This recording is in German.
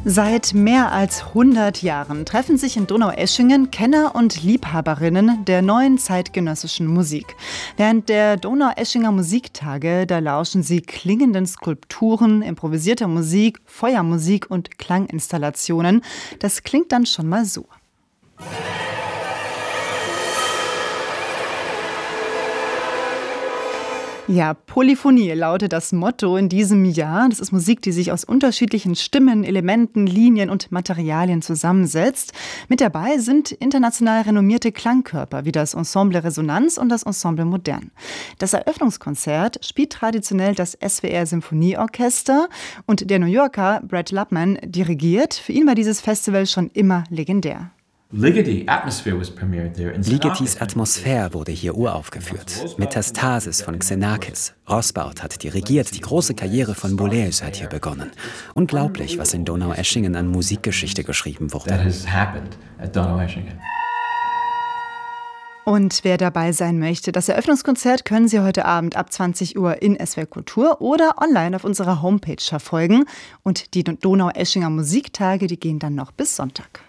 Seit mehr als 100 Jahren treffen sich in Donaueschingen Kenner und Liebhaberinnen der neuen zeitgenössischen Musik. Während der Donaueschinger Musiktage, da lauschen sie klingenden Skulpturen, improvisierter Musik, Feuermusik und Klanginstallationen. Das klingt dann schon mal so. Ja, Polyphonie lautet das Motto in diesem Jahr. Das ist Musik, die sich aus unterschiedlichen Stimmen, Elementen, Linien und Materialien zusammensetzt. Mit dabei sind international renommierte Klangkörper wie das Ensemble Resonanz und das Ensemble Modern. Das Eröffnungskonzert spielt traditionell das SWR Symphonieorchester und der New Yorker Brett Lupman dirigiert. Für ihn war dieses Festival schon immer legendär. Ligetis Atmosphäre wurde hier uraufgeführt. Metastasis von Xenakis. Rosbaud hat dirigiert, die große Karriere von Boulez hat hier begonnen. Unglaublich, was in Donaueschingen an Musikgeschichte geschrieben wurde. Und wer dabei sein möchte, das Eröffnungskonzert können Sie heute Abend ab 20 Uhr in SWR Kultur oder online auf unserer Homepage verfolgen. Und die Donaueschinger Musiktage, die gehen dann noch bis Sonntag.